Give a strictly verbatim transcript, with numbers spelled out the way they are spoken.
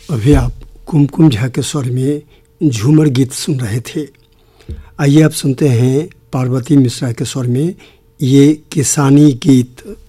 अभी आप कुमकुम झा के स्वर में झूमर गीत सुन रहे थे। आइए आप सुनते हैं पार्वती मिश्रा के स्वर में ये किसानी गीत।